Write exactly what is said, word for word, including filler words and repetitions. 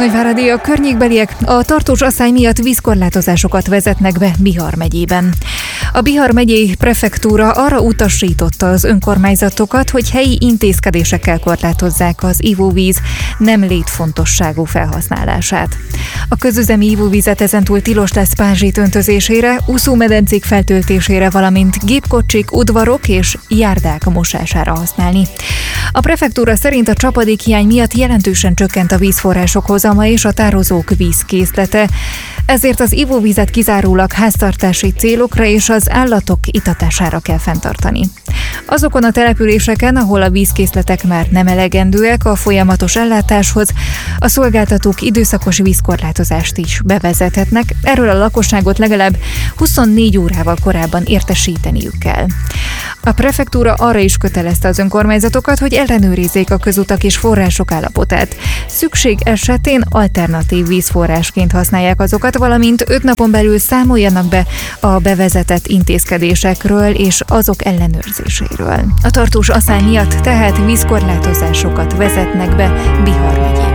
Székesfehérváradi a környékbeliek a tartós asszály miatt vízkorlátozásokat vezetnek be Bihar megyében. A Bihar megyei prefektúra arra utasította az önkormányzatokat, hogy helyi intézkedésekkel korlátozzák az ivóvíz nem létfontosságú felhasználását. A közüzemi ivóvizet ezentúl tilos lesz pázsit öntözésére, úszómedencék feltöltésére, valamint gépkocsik, udvarok és járdák mosására használni. A prefektúra szerint a csapadékhiány miatt jelentősen csökkent a vízforrások hozama és a tározók vízkészlete, ezért az ivóvizet kizárólag háztartási célokra és az állatok itatására kell fenntartani. Azokon a településeken, ahol a vízkészletek már nem elegendőek a folyamatos ellátáshoz, a szolgáltatók időszakos vízkorlátozást is bevezethetnek, erről a lakosságot legalább huszonnégy órával korábban értesíteniük kell. A prefektúra arra is kötelezte az önkormányzatokat, hogy ellenőrizzék a közutak és források állapotát. Szükség esetén alternatív vízforrásként használják azokat, valamint öt napon belül számoljanak be a bevezetett intézkedésekről és azok ellenőrzéséről. A tartós asszály miatt tehát vízkorlátozásokat vezetnek be Bihar megyében.